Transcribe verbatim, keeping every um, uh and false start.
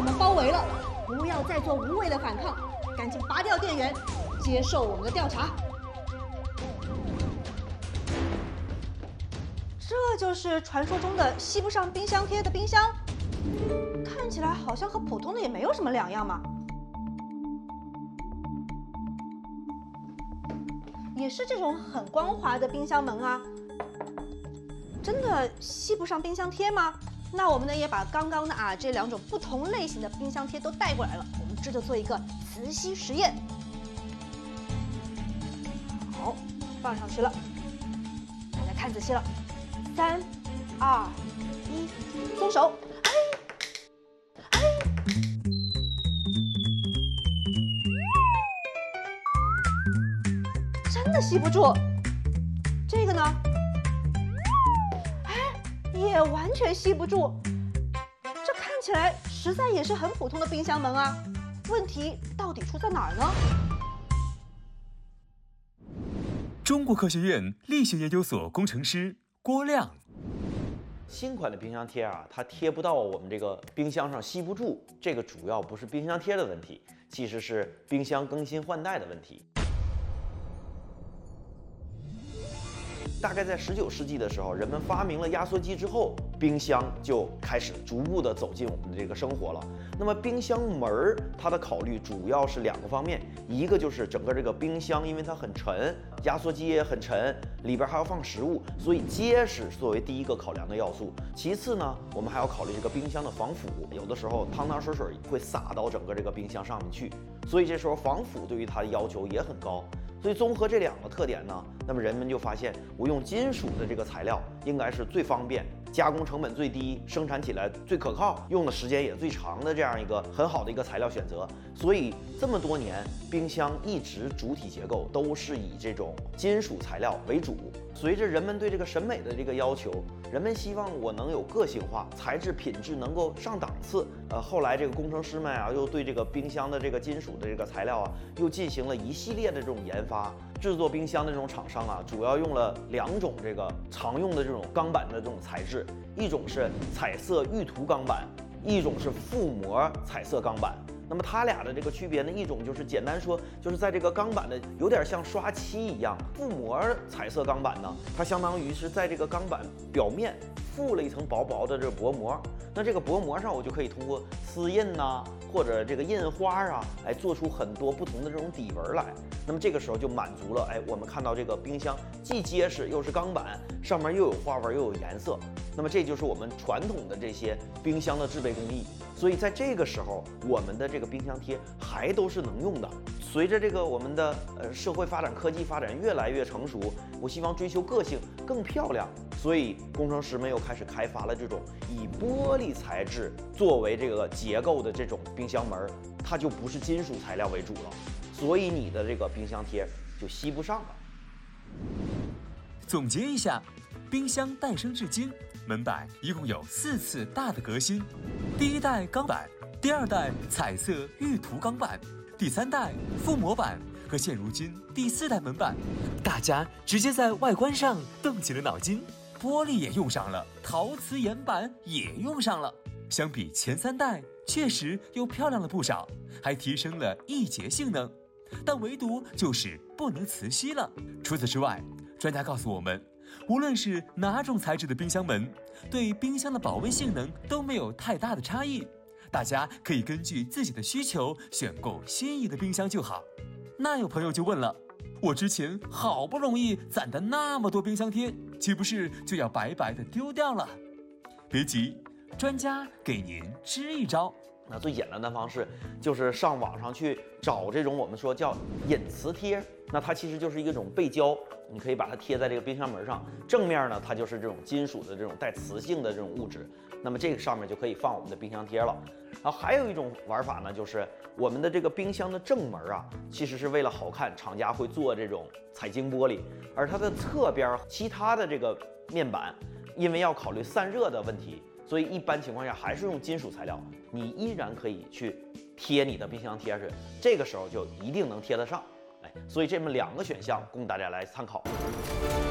们包围了，不要再做无谓的反抗，赶紧拔掉电源，接受我们的调查。这就是传说中的吸不上冰箱贴的冰箱，看起来好像和普通的也没有什么两样嘛。也是这种很光滑的冰箱门啊，真的吸不上冰箱贴吗？那我们呢也把刚刚的啊这两种不同类型的冰箱贴都带过来了，我们这就做一个磁吸实验。好，放上去了，大家看仔细了，三、二、一，松手！哎，哎，真的吸不住。这个呢？也完全吸不住，这看起来实在也是很普通的冰箱门啊。问题到底出在哪儿呢？ 中国科学院力学研究所工程师郭亮。 新款的冰箱贴啊，它贴不到我们这个冰箱上，吸不住。这个主要不是冰箱贴的问题，其实是冰箱更新换代的问题。大概在十九世纪的时候，人们发明了压缩机之后，冰箱就开始逐步的走进我们的这个生活了。那么冰箱门儿，它的考虑主要是两个方面，一个就是整个这个冰箱，因为它很沉，压缩机也很沉，里边还要放食物，所以结实作为第一个考量的要素。其次呢，我们还要考虑这个冰箱的防腐，有的时候汤汤水水会洒到整个这个冰箱上面去，所以这时候防腐对于它的要求也很高。所以综合这两个特点呢，那么人们就发现，我用金属的这个材料应该是最方便、加工成本最低、生产起来最可靠、用的时间也最长的这样一个很好的一个材料选择。所以这么多年，冰箱一直主体结构都是以这种金属材料为主。随着人们对这个审美的这个要求，人们希望我能有个性化，材质品质能够上档次。呃，后来这个工程师们啊，又对这个冰箱的这个金属的这个材料啊，又进行了一系列的这种研发。制作冰箱的这种厂商啊，主要用了两种这个常用的这种钢板的这种材质，一种是彩色玉涂钢板，一种是覆膜彩色钢板。那么它俩的这个区别呢，一种就是简单说，就是在这个钢板的有点像刷漆一样，覆膜彩色钢板呢，它相当于是在这个钢板表面附了一层薄薄的这个薄膜。那这个薄膜上，我就可以通过丝印呐、啊，或者这个印花啊，来做出很多不同的这种底纹来。那么这个时候就满足了，哎，我们看到这个冰箱既结实又是钢板，上面又有花纹又有颜色。那么这就是我们传统的这些冰箱的制备工艺。所以在这个时候，我们的这个冰箱贴还都是能用的。随着这个我们的呃社会发展、科技发展越来越成熟，我希望追求个性更漂亮，所以工程师们又开始开发了这种以玻璃材质作为这个结构的这种冰箱门，它就不是金属材料为主了，所以你的这个冰箱贴就吸不上了。 总结一下，冰箱诞生至今，门板一共有四次大的革新。第一代钢板，第二代彩色玉涂钢板，第三代覆膜板和现如今第四代门板，大家直接在外观上动起了脑筋，玻璃也用上了，陶瓷岩板也用上了。相比前三代，确实又漂亮了不少，还提升了易洁性能，但唯独就是不能磁吸了。除此之外，专家告诉我们，无论是哪种材质的冰箱门，对冰箱的保温性能都没有太大的差异。大家可以根据自己的需求选购心仪的冰箱就好。那有朋友就问了，我之前好不容易攒的那么多冰箱贴，岂不是就要白白的丢掉了？别急，专家给您支一招。 那最简单的方式就是上网上去找这种我们说叫隐磁贴，那它其实就是一种背胶，你可以把它贴在这个冰箱门上，正面呢它就是这种金属的这种带磁性的这种物质，那么这个上面就可以放我们的冰箱贴了。然后还有一种玩法呢，就是我们的这个冰箱的正门啊，其实是为了好看，厂家会做这种彩晶玻璃，而它的侧边其他的这个面板，因为要考虑散热的问题，所以一般情况下还是用金属材料，你依然可以去贴你的冰箱贴上，这个时候就一定能贴得上。哎，所以这么两个选项供大家来参考。